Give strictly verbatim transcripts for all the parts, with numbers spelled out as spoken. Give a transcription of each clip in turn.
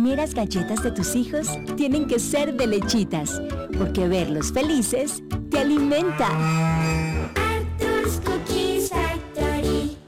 primeras galletas de tus hijos tienen que ser de Lechitas, porque verlos felices te alimenta. Arthur's Cookies Factory.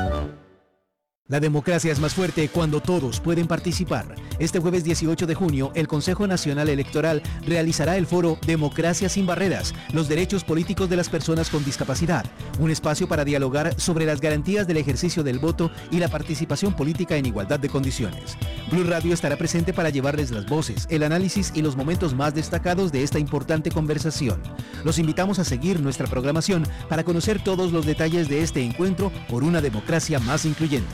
La democracia es más fuerte cuando todos pueden participar. Este jueves dieciocho de junio, el Consejo Nacional Electoral realizará el foro Democracia sin Barreras, los derechos políticos de las personas con discapacidad, un espacio para dialogar sobre las garantías del ejercicio del voto y la participación política en igualdad de condiciones. Blue Radio estará presente para llevarles las voces, el análisis y los momentos más destacados de esta importante conversación. Los invitamos a seguir nuestra programación para conocer todos los detalles de este encuentro por una democracia más incluyente.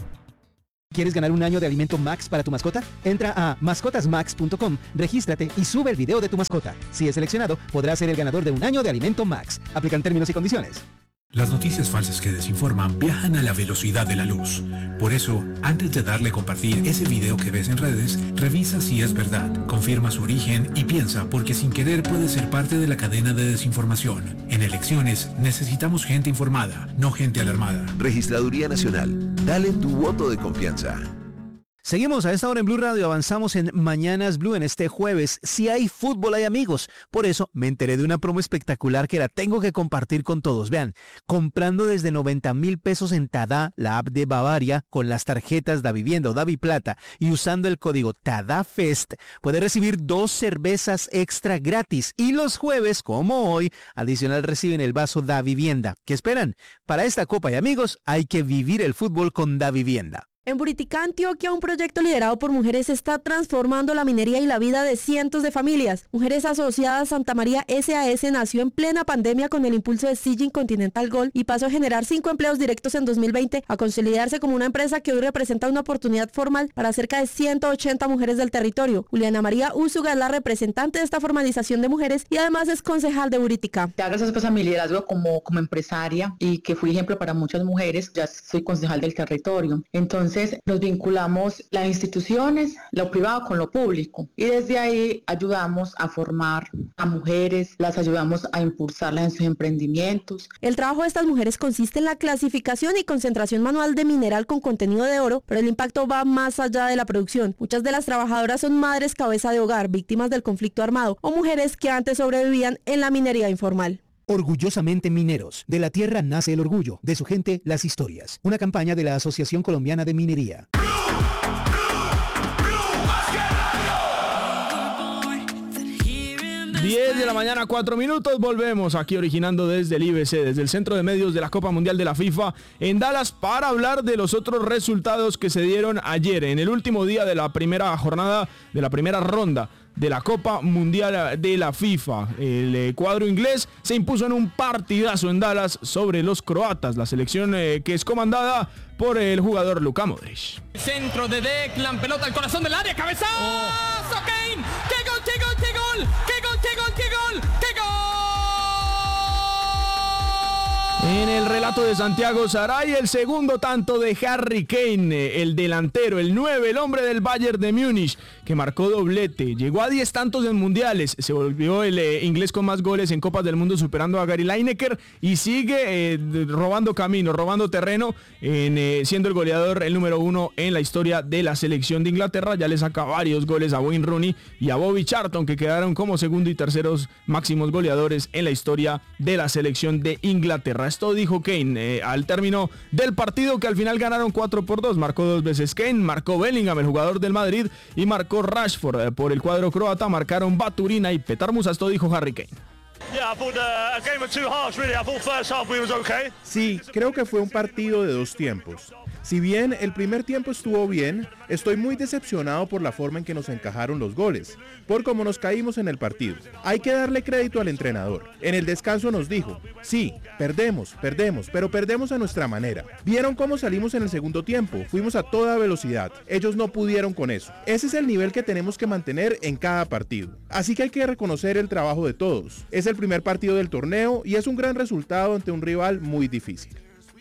¿Quieres ganar un año de alimento Max para tu mascota? Entra a mascotas max punto com, regístrate y sube el video de tu mascota. Si es seleccionado, podrás ser el ganador de un año de alimento Max. Aplican términos y condiciones. Las noticias falsas que desinforman viajan a la velocidad de la luz. Por eso, antes de darle a compartir ese video que ves en redes, revisa si es verdad, confirma su origen y piensa, porque sin querer puede ser parte de la cadena de desinformación. En elecciones necesitamos gente informada, no gente alarmada. Registraduría Nacional. Dale tu voto de confianza. Seguimos a esta hora en Blue Radio, avanzamos en Mañanas Blue en este jueves. Si hay fútbol, hay amigos. Por eso me enteré de una promo espectacular que la tengo que compartir con todos. Vean, comprando desde noventa mil pesos en Tada, la app de Bavaria, con las tarjetas Davivienda o Daviplata y usando el código TADAFEST, puede recibir dos cervezas extra gratis. Y los jueves, como hoy, adicional reciben el vaso Davivienda. ¿Qué esperan? Para esta Copa y amigos, hay que vivir el fútbol con Davivienda. En Buriticá, Antioquia, un proyecto liderado por mujeres está transformando la minería y la vida de cientos de familias. Mujeres Asociadas Santa María S A S nació en plena pandemia con el impulso de Sijin Continental Gold y pasó a generar cinco empleos directos en dos mil veinte a consolidarse como una empresa que hoy representa una oportunidad formal para cerca de ciento ochenta mujeres del territorio. Juliana María Úsuga es la representante de esta formalización de mujeres y además es concejal de Buriticá. Gracias pues a mi liderazgo como, como empresaria y que fui ejemplo para muchas mujeres, ya soy concejal del territorio. Entonces, Entonces nos vinculamos las instituciones, lo privado con lo público y desde ahí ayudamos a formar a mujeres, las ayudamos a impulsarlas en sus emprendimientos. El trabajo de estas mujeres consiste en la clasificación y concentración manual de mineral con contenido de oro, pero el impacto va más allá de la producción. Muchas de las trabajadoras son madres cabeza de hogar, víctimas del conflicto armado o mujeres que antes sobrevivían en la minería informal. Orgullosamente mineros. De la tierra nace el orgullo, de su gente las historias. Una campaña de la Asociación Colombiana de Minería. diez de la mañana, cuatro minutos, volvemos aquí originando desde el I B C, desde el Centro de Medios de la Copa Mundial de la FIFA en Dallas para hablar de los otros resultados que se dieron ayer, en el último día de la primera jornada, de la primera ronda de la Copa Mundial de la FIFA. El cuadro inglés se impuso en un partidazo en Dallas sobre los croatas, la selección eh, que es comandada por el jugador Luka Modric. Centro de Declan, pelota al corazón del área, cabezazo, oh. Kane, qué gol, qué gol, qué gol, qué gol, qué gol, qué gol, qué gol. En el relato de Santiago Saray, el segundo tanto de Harry Kane, el delantero, el nueve, el hombre del Bayern de Múnich, que marcó doblete, llegó a diez tantos en mundiales, se volvió el eh, inglés con más goles en Copas del Mundo, superando a Gary Lineker, y sigue eh, robando camino, robando terreno, en, eh, siendo el goleador, el número uno en la historia de la selección de Inglaterra. Ya le saca varios goles a Wayne Rooney y a Bobby Charlton, que quedaron como segundo y terceros máximos goleadores en la historia de la selección de Inglaterra. Esto dijo Kane eh, al término del partido, que al final ganaron cuatro por dos. Marcó dos veces Kane, marcó Bellingham, el jugador del Madrid, y marcó Rashford. Eh, por el cuadro croata marcaron Baturina y Petar Musa. Esto dijo Harry Kane. Sí, creo que fue un partido de dos tiempos. Si bien el primer tiempo estuvo bien, estoy muy decepcionado por la forma en que nos encajaron los goles, por cómo nos caímos en el partido. Hay que darle crédito al entrenador. En el descanso nos dijo, sí, perdemos, perdemos, pero perdemos a nuestra manera. ¿Vieron cómo salimos en el segundo tiempo? Fuimos a toda velocidad. Ellos no pudieron con eso. Ese es el nivel que tenemos que mantener en cada partido. Así que hay que reconocer el trabajo de todos. Es el primer partido del torneo y es un gran resultado ante un rival muy difícil.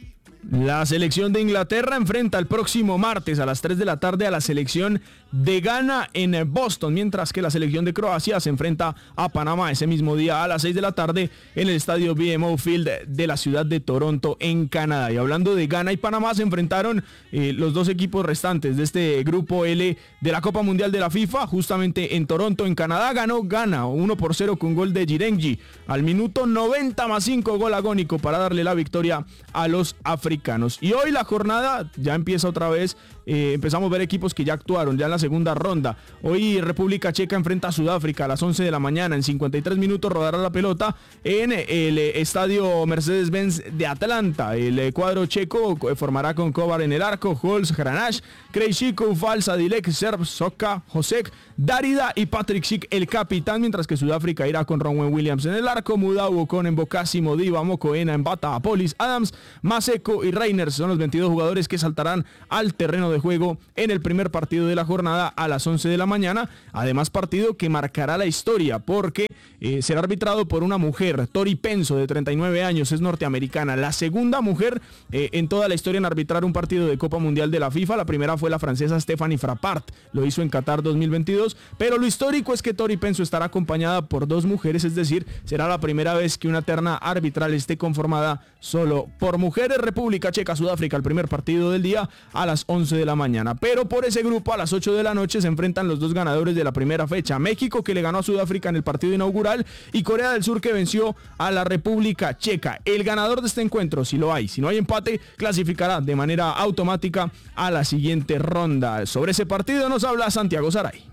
La selección de Inglaterra enfrenta el próximo martes a las tres de la tarde a la selección de Ghana en Boston, mientras que la selección de Croacia se enfrenta a Panamá ese mismo día a las seis de la tarde en el estadio B M O Field de la ciudad de Toronto en Canadá. Y hablando de Ghana y Panamá, se enfrentaron eh, los dos equipos restantes de este grupo L de la Copa Mundial de la FIFA, justamente en Toronto, en Canadá. Ganó Ghana uno por cero con gol de Jirengi al minuto noventa más cinco, gol agónico para darle la victoria a los africanos. Y hoy la jornada ya empieza otra vez. Eh, empezamos a ver equipos que ya actuaron ya en la segunda ronda. Hoy República Checa enfrenta a Sudáfrica a las once de la mañana. En cincuenta y tres minutos rodará la pelota en el estadio Mercedes-Benz de Atlanta. El cuadro checo formará con Kovar en el arco, Holz, Hranash, Krejcikov, Falsa, Dilek, Serb, Soka, Josek, Darida y Patrick Schick, el capitán, mientras que Sudáfrica irá con Ronwen Williams en el arco, Mudau, Con, Mbokasi, Modiba, Mokoena, Mbata, Apolis, Adams, Maseko y Reyners son los veintidós jugadores que saltarán al terreno de juego en el primer partido de la jornada a las once de la mañana. Además, partido que marcará la historia porque eh, será arbitrado por una mujer, Tori Penso, de treinta y nueve años, es norteamericana, la segunda mujer eh, en toda la historia en arbitrar un partido de Copa Mundial de la FIFA. La primera fue la francesa Stéphanie Frappart, lo hizo en Qatar dos mil veintidós, pero lo histórico es que Tori Penso estará acompañada por dos mujeres, es decir, será la primera vez que una terna arbitral esté conformada solo por mujeres. República Checa, Sudáfrica, el primer partido del día a las once de la mañana. Pero por ese grupo a las ocho de la noche se enfrentan los dos ganadores de la primera fecha, México, que le ganó a Sudáfrica en el partido inaugural, y Corea del Sur, que venció a la República Checa. El ganador de este encuentro, si lo hay, si no hay empate, clasificará de manera automática a la siguiente ronda. Sobre ese partido nos habla Santiago Saray.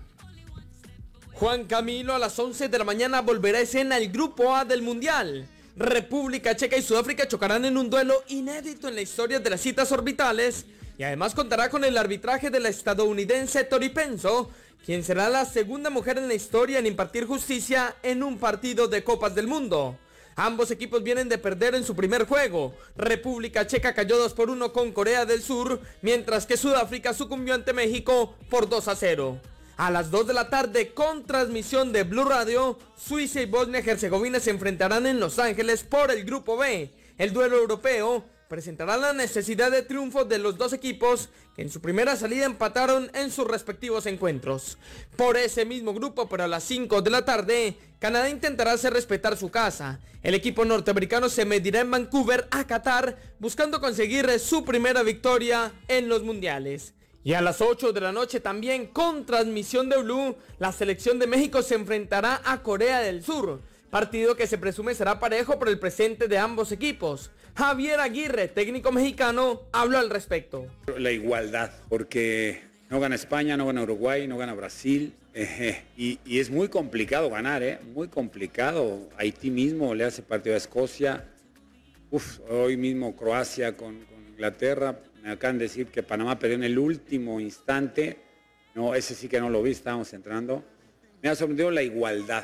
Juan Camilo, a las once de la mañana volverá a escena el grupo A del Mundial. República Checa y Sudáfrica chocarán en un duelo inédito en la historia de las citas orbitales, y además contará con el arbitraje de la estadounidense Tori Penso, quien será la segunda mujer en la historia en impartir justicia en un partido de Copas del Mundo. Ambos equipos vienen de perder en su primer juego. República Checa cayó dos por uno con Corea del Sur, mientras que Sudáfrica sucumbió ante México por dos a cero. A las dos de la tarde, con transmisión de Blue Radio, Suiza y Bosnia-Herzegovina se enfrentarán en Los Ángeles por el Grupo B. El duelo europeo presentará la necesidad de triunfo de los dos equipos que en su primera salida empataron en sus respectivos encuentros. Por ese mismo grupo, pero a las cinco de la tarde, Canadá intentará hacer respetar su casa. El equipo norteamericano se medirá en Vancouver a Qatar, buscando conseguir su primera victoria en los mundiales. Y a las ocho de la noche también, con transmisión de Blue, la selección de México se enfrentará a Corea del Sur, partido que se presume será parejo por el presente de ambos equipos. Javier Aguirre, técnico mexicano, habló al respecto. La igualdad, porque no gana España, no gana Uruguay, no gana Brasil, eh, y, y es muy complicado ganar, eh, muy complicado. Haití mismo le hace partido a Escocia, Uf, hoy mismo Croacia con, con Inglaterra. Me acaban de decir que Panamá perdió en el último instante. No, ese sí que no lo vi, estábamos entrando. Me ha sorprendido la igualdad.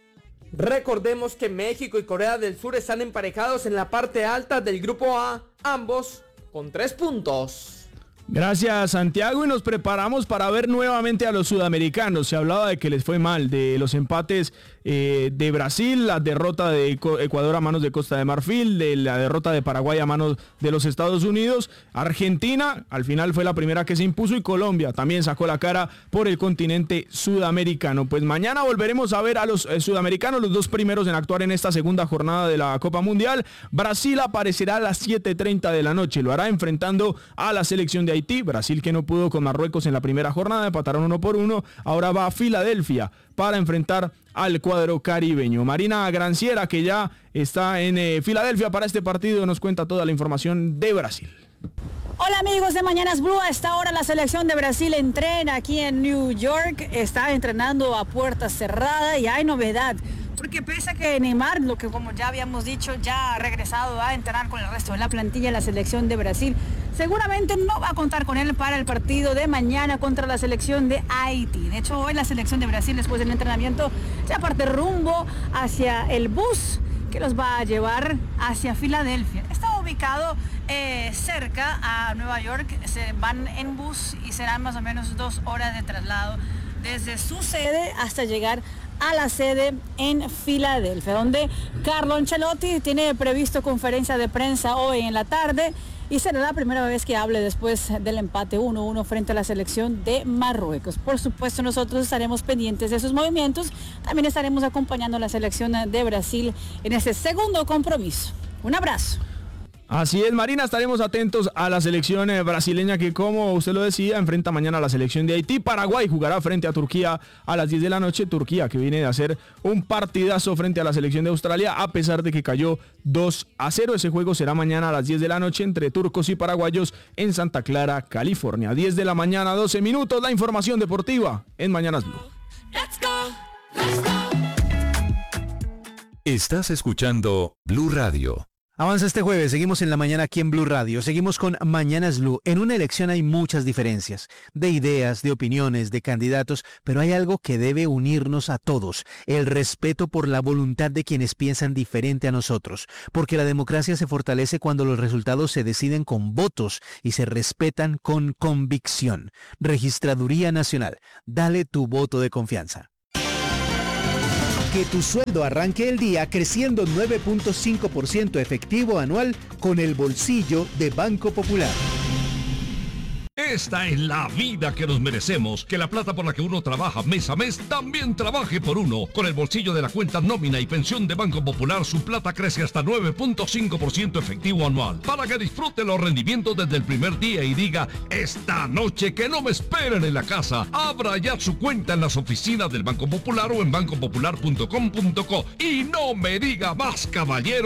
Recordemos que México y Corea del Sur están emparejados en la parte alta del grupo A, ambos con tres puntos. Gracias, Santiago, y nos preparamos para ver nuevamente a los sudamericanos. Se hablaba de que les fue mal, de los empates eh, de Brasil, la derrota de Ecuador a manos de Costa de Marfil, de la derrota de Paraguay a manos de los Estados Unidos. Argentina al final fue la primera que se impuso, y Colombia también sacó la cara por el continente sudamericano. Pues mañana volveremos a ver a los eh, sudamericanos, los dos primeros en actuar en esta segunda jornada de la Copa Mundial. Brasil aparecerá a las siete treinta de la noche, lo hará enfrentando a la selección de Haití. Brasil, que no pudo con Marruecos en la primera jornada, empataron uno por uno. Ahora va a Filadelfia para enfrentar al cuadro caribeño. Marina Granciera, que ya está en eh, Filadelfia para este partido, nos cuenta toda la información de Brasil. Hola amigos de Mañanas Blue, a esta hora la selección de Brasil entrena aquí en New York, está entrenando a puerta cerrada y hay novedad, porque pese a que Neymar, lo que como ya habíamos dicho, ya ha regresado a entrenar con el resto de la plantilla de la selección de Brasil, seguramente no va a contar con él para el partido de mañana contra la selección de Haití. De hecho, hoy la selección de Brasil, después del entrenamiento, ya parte rumbo hacia el bus que los va a llevar hacia Filadelfia. Está ubicado eh, cerca a Nueva York, se van en bus y serán más o menos dos horas de traslado desde su sede hasta llegar a la sede en Filadelfia, donde Carlo Ancelotti tiene previsto conferencia de prensa hoy en la tarde. y será la primera vez que hable después del empate uno uno frente a la selección de Marruecos. Por supuesto, nosotros estaremos pendientes de sus movimientos. También estaremos acompañando a la selección de Brasil en ese segundo compromiso. Un abrazo. Así es, Marina, estaremos atentos a la selección eh, brasileña que, como usted lo decía, enfrenta mañana a la selección de Haití. Paraguay jugará frente a Turquía a las diez de la noche. Turquía que viene de hacer un partidazo frente a la selección de Australia, a pesar de que cayó dos a cero. Ese juego será mañana a las diez de la noche entre turcos y paraguayos en Santa Clara, California. diez de la mañana, doce minutos, la información deportiva en Mañanas Blue. Let's go, let's go. Estás escuchando Blue Radio. Avanza este jueves, seguimos en la mañana aquí en Blue Radio, seguimos con Mañanas Blue. En una elección hay muchas diferencias, de ideas, de opiniones, de candidatos, pero hay algo que debe unirnos a todos, el respeto por la voluntad de quienes piensan diferente a nosotros, porque la democracia se fortalece cuando los resultados se deciden con votos y se respetan con convicción. Registraduría Nacional, dale tu voto de confianza. Que tu sueldo arranque el día creciendo nueve punto cinco por ciento efectivo anual con el bolsillo de Banco Popular. Esta es la vida que nos merecemos, que la plata por la que uno trabaja mes a mes también trabaje por uno. Con el bolsillo de la cuenta nómina y pensión de Banco Popular, su plata crece hasta nueve punto cinco por ciento efectivo anual. Para que disfrute los rendimientos desde el primer día y diga, esta noche que no me esperen en la casa. Abra ya su cuenta en las oficinas del Banco Popular o en banco popular punto com punto co. Y no me diga más, caballero.